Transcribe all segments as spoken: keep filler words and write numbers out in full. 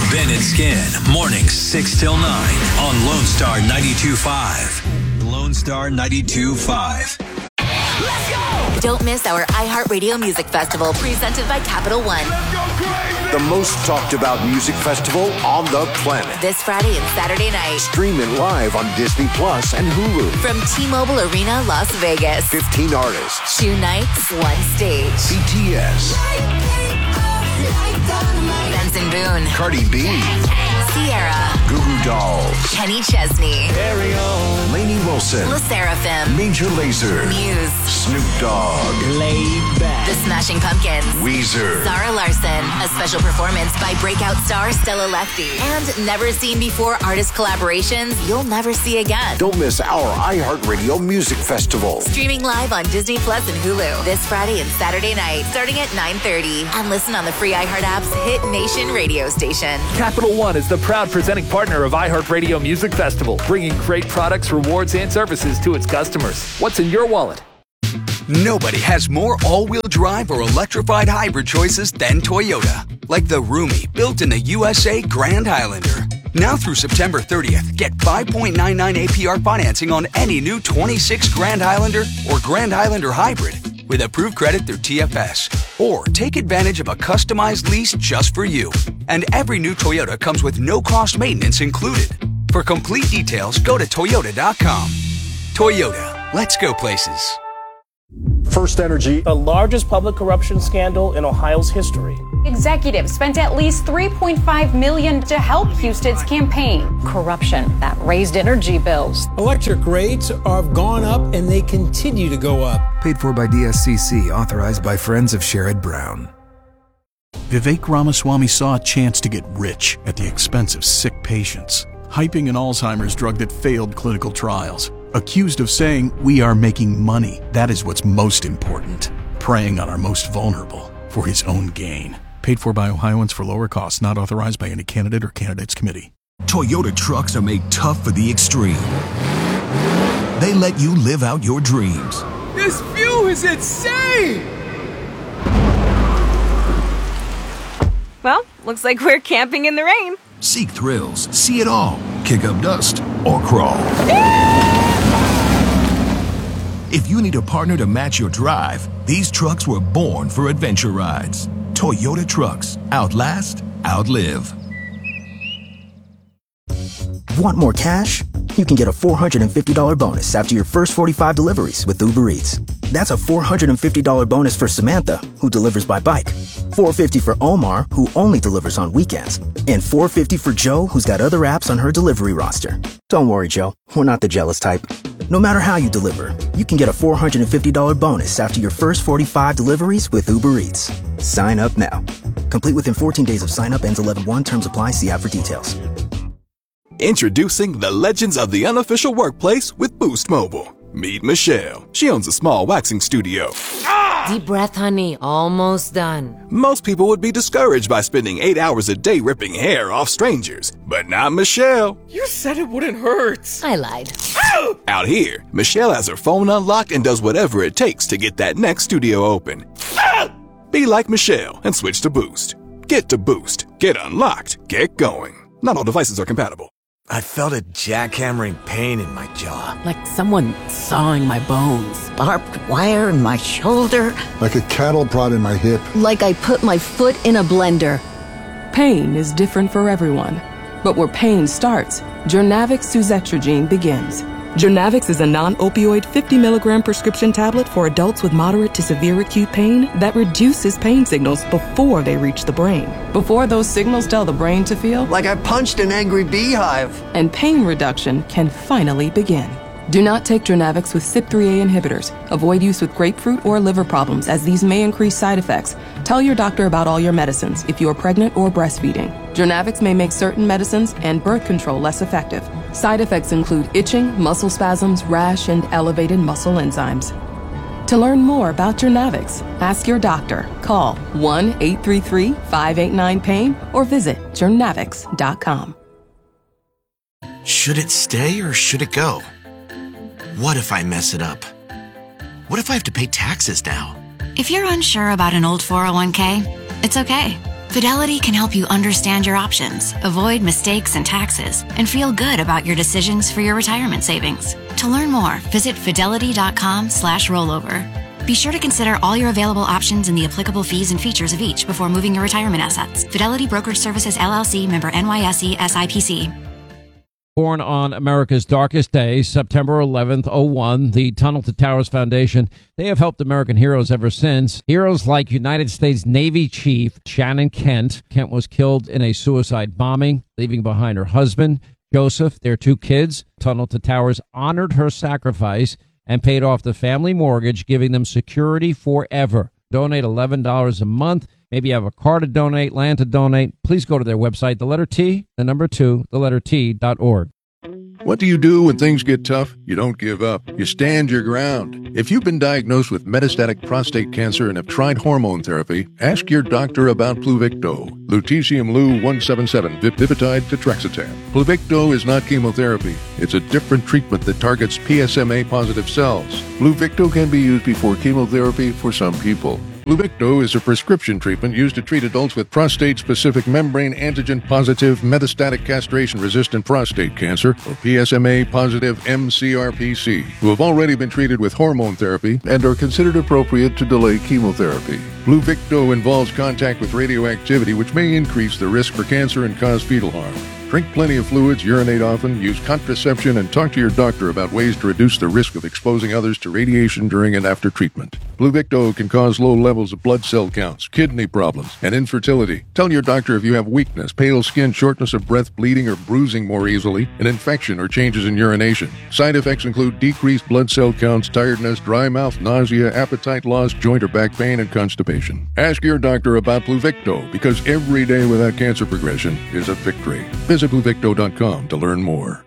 Ben and Skin, mornings six till nine on Lone Star ninety-two point five. Lone Star ninety-two point five. Let's go! Don't miss our iHeartRadio Music Festival presented by Capital One. The most talked about music festival on the planet. This Friday and Saturday night. Stream it live on Disney Plus and Hulu. From T-Mobile Arena, Las Vegas. fifteen artists. Two nights, one stage. B T S. Benson Boone. Cardi B. Sierra. Goo Goo Dolls. Kenny Chesney. Very own. Lainey Wilson. La Seraphim. Major Lazer. Muse. Snoop Dogg. Laid Back. The Smashing Pumpkins. Weezer. Zara Larson. A special performance by breakout star Stella Lefty. And never seen before artist collaborations you'll never see again. Don't miss our iHeartRadio Music Festival. Streaming live on Disney Plus and Hulu this Friday and Saturday night, starting at nine thirty. And listen on the free iHeart app's Hit Nation radio station. Capital One is the proud presenting partner of iHeartRadio Music Festival, bringing great products, rewards, and services to its customers. What's in your wallet? Nobody has more all-wheel drive or electrified hybrid choices than Toyota. Like the roomy, built in the U S A Grand Highlander. Now through September thirtieth, get five point nine nine A P R financing on any new twenty-six Grand Highlander or Grand Highlander Hybrid with approved credit through T F S. Or take advantage of a customized lease just for you. And every new Toyota comes with no-cost maintenance included. For complete details, go to Toyota dot com. Toyota, let's go places. First Energy, the largest public corruption scandal in Ohio's history. Executives spent at least three point five million dollars to help Houston's campaign. Corruption that raised energy bills. Electric rates have gone up and they continue to go up. Paid for by D S C C, authorized by Friends of Sherrod Brown. Vivek Ramaswamy saw a chance to get rich at the expense of sick patients, hyping an Alzheimer's drug that failed clinical trials. Accused of saying, "We are making money. That is what's most important." Preying on our most vulnerable for his own gain. Paid for by Ohioans for lower costs, not authorized by any candidate or candidates committee. Toyota trucks are made tough for the extreme. They let you live out your dreams. This view is insane! Well, looks like we're camping in the rain. Seek thrills, see it all, kick up dust, or crawl. If you need a partner to match your drive, these trucks were born for adventure rides. Toyota trucks. Outlast, outlive. Want more cash? You can get a four hundred fifty dollars bonus after your first forty-five deliveries with Uber Eats. That's a four hundred fifty dollars bonus for Samantha, who delivers by bike. four hundred fifty dollars for Omar, who only delivers on weekends. And four hundred fifty dollars for Joe, who's got other apps on her delivery roster. Don't worry, Joe. We're not the jealous type. No matter how you deliver, you can get a four hundred fifty dollars bonus after your first forty-five deliveries with Uber Eats. Sign up now. Complete within fourteen days of sign up, ends eleven one. Terms apply. See app for details. Introducing the legends of the unofficial workplace with Boost Mobile. Meet Michelle. She owns a small waxing studio. Deep breath, honey. Almost done. Most people would be discouraged by spending eight hours a day ripping hair off strangers. But not Michelle. You said it wouldn't hurt. I lied. Out here, Michelle has her phone unlocked and does whatever it takes to get that next studio open. Be like Michelle and switch to Boost. Get to Boost. Get unlocked. Get going. Not all devices are compatible. I felt a jackhammering pain in my jaw. Like someone sawing my bones. Barbed wire in my shoulder. Like a cattle prod in my hip. Like I put my foot in a blender. Pain is different for everyone. But where pain starts, Journavx Suzetrigine begins. Journavx is a non-opioid fifty milligram prescription tablet for adults with moderate to severe acute pain that reduces pain signals before they reach the brain. Before those signals tell the brain to feel like I punched an angry beehive. And pain reduction can finally begin. Do not take Journavx with C Y P three A inhibitors. Avoid use with grapefruit or liver problems, as these may increase side effects. Tell your doctor about all your medicines if you are pregnant or breastfeeding. Journavx may make certain medicines and birth control less effective. Side effects include itching, muscle spasms, rash, and elevated muscle enzymes. To learn more about Journavx, ask your doctor. Call one eight three three, five eight nine, pain or visit journavx dot com. Should it stay or should it go? What if I mess it up? What if I have to pay taxes now? If you're unsure about an old four oh one k, it's okay. Fidelity can help you understand your options, avoid mistakes and taxes, and feel good about your decisions for your retirement savings. To learn more, visit fidelity.com slash rollover. Be sure to consider all your available options and the applicable fees and features of each before moving your retirement assets. Fidelity Brokerage Services, L L C, member N Y S E, S I P C. Born on America's darkest day, September eleventh, oh one, the Tunnel to Towers Foundation, they have helped American heroes ever since. Heroes like United States Navy Chief Shannon Kent. Kent was killed in a suicide bombing, leaving behind her husband, Joseph, their two kids. Tunnel to Towers honored her sacrifice and paid off the family mortgage, giving them security forever. Donate eleven dollars a month. Maybe you have a car to donate, land to donate. Please go to their website, the letter T, the number two, the letter T dot org. What do you do when things get tough? You don't give up. You stand your ground. If you've been diagnosed with metastatic prostate cancer and have tried hormone therapy, ask your doctor about Pluvicto. Lutetium Lu one seventy-seven, Vipitide Tetraxetan. Pluvicto is not chemotherapy. It's a different treatment that targets P S M A-positive cells. Pluvicto can be used before chemotherapy for some people. Pluvicto is a prescription treatment used to treat adults with prostate-specific membrane antigen-positive metastatic castration-resistant prostate cancer, or P S M A-positive M C R P C, who have already been treated with hormone therapy and are considered appropriate to delay chemotherapy. Pluvicto involves contact with radioactivity, which may increase the risk for cancer and cause fetal harm. Drink plenty of fluids, urinate often, use contraception, and talk to your doctor about ways to reduce the risk of exposing others to radiation during and after treatment. Pluvicto can cause low levels of blood cell counts, kidney problems, and infertility. Tell your doctor if you have weakness, pale skin, shortness of breath, bleeding or bruising more easily, an infection or changes in urination. Side effects include decreased blood cell counts, tiredness, dry mouth, nausea, appetite loss, joint or back pain, and constipation. Ask your doctor about Pluvicto, because every day without cancer progression is a victory. Visit Pluvicto dot com to learn more.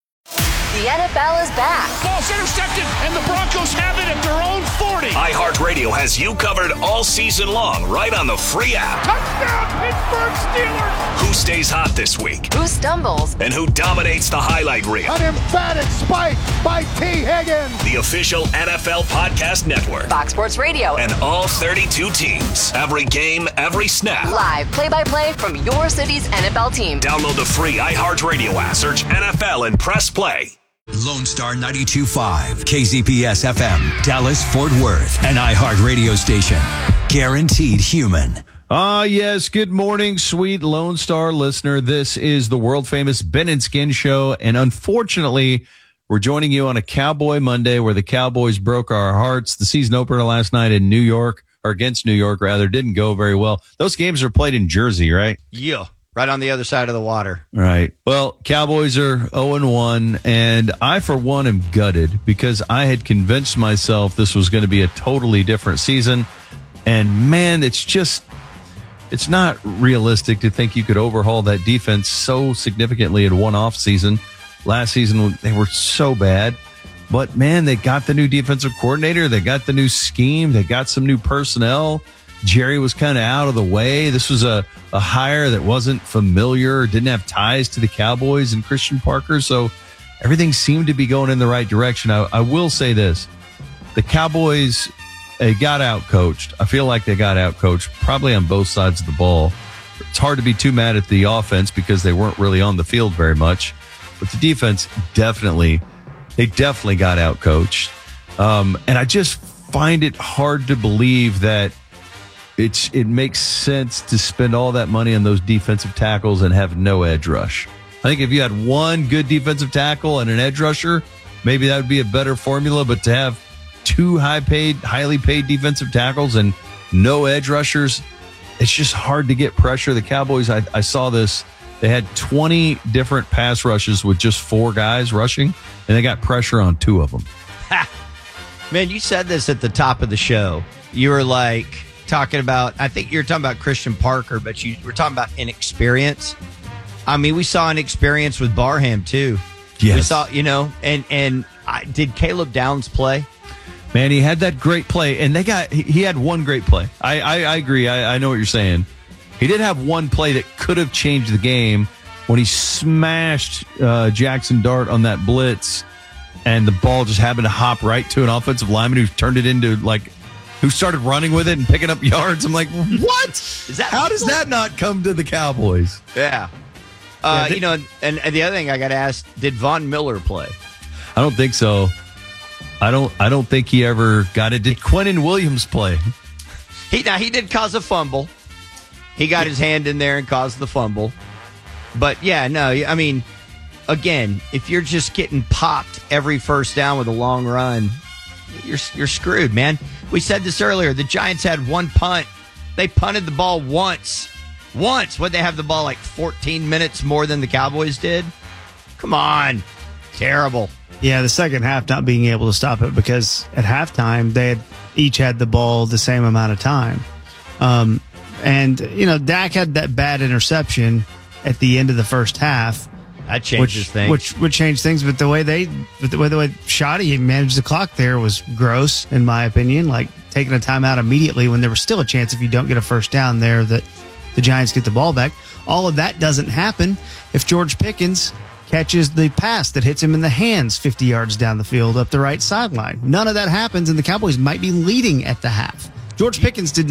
The N F L is back. Ball's intercepted, and the Broncos have it at their own forty. iHeartRadio has you covered all season long, right on the free app. Touchdown, Pittsburgh Steelers! Who stays hot this week? Who stumbles? And who dominates the highlight reel? An emphatic spike by T. Higgins. The official N F L Podcast Network. Fox Sports Radio. And all thirty-two teams. Every game, every snap. Live play-by-play from your city's N F L team. Download the free iHeartRadio app. Search N F L and press play. Lone Star ninety-two point five, K Z P S F M, Dallas, Fort Worth, an iHeart radio station. Guaranteed human. Ah, uh, yes. Good morning, sweet Lone Star listener. This is the world-famous Ben and Skin Show, and unfortunately, we're joining you on a Cowboy Monday where the Cowboys broke our hearts. The season opener last night in New York, or against New York, rather, didn't go very well. Those games are played in Jersey, right? Yeah. Right on the other side of the water. Right. Well, Cowboys are oh and one, and I, for one, am gutted because I had convinced myself this was going to be a totally different season. And, man, it's just, it's not realistic to think you could overhaul that defense so significantly in one off season. Last season, they were so bad. But, man, they got the new defensive coordinator. They got the new scheme. They got some new personnel. Jerry was kind of out of the way. This was a, a hire that wasn't familiar, didn't have ties to the Cowboys and Christian Parker. So everything seemed to be going in the right direction. I, I will say this. The Cowboys they got out-coached. I feel like they got out-coached probably on both sides of the ball. It's hard to be too mad at the offense because they weren't really on the field very much. But the defense definitely, they definitely got out-coached. Um, and I just find it hard to believe that It's it makes sense to spend all that money on those defensive tackles and have no edge rush. I think if you had one good defensive tackle and an edge rusher, maybe that would be a better formula. But to have two high paid, highly paid defensive tackles and no edge rushers, it's just hard to get pressure. The Cowboys, I, I saw this. They had twenty different pass rushes with just four guys rushing, and they got pressure on two of them. Ha! Man, you said this at the top of the show. You were like talking about, I think you're talking about Christian Parker, but you were talking about inexperience. I mean, we saw an experience with Barham too. Yes. We saw, you know, and and I, did Caleb Downs play? Man, he had that great play, and they got he, he had one great play. I I, I agree. I, I know what you're saying. He did have one play that could have changed the game when he smashed uh, Jackson Dart on that blitz, and the ball just happened to hop right to an offensive lineman who turned it into like who started running with it and picking up yards. I'm like, what? Is that How does that not come to the Cowboys? Yeah. Uh, Yeah, they- you know, and, and the other thing I got to ask, did Von Miller play? I don't think so. I don't. I don't think he ever got it. Did Quinnen Williams play? He now he did cause a fumble. He got his hand in there and caused the fumble. But yeah, no, I mean, again, if you're just getting popped every first down with a long run, you're you're screwed, man. We said this earlier. The Giants had one punt. They punted the ball once. Once. Would they have the ball like fourteen minutes more than the Cowboys did? Come on. Terrible. Yeah, the second half not being able to stop it because at halftime they had each had the ball the same amount of time. Um, and, you know, Dak had that bad interception at the end of the first half. That changes which, things. Which would change things, but the way they, but the way the way Shoddy managed the clock there was gross, in my opinion. Like taking a timeout immediately when there was still a chance if you don't get a first down there that the Giants get the ball back. All of that doesn't happen if George Pickens catches the pass that hits him in the hands fifty yards down the field up the right sideline. None of that happens, and the Cowboys might be leading at the half. George Pickens did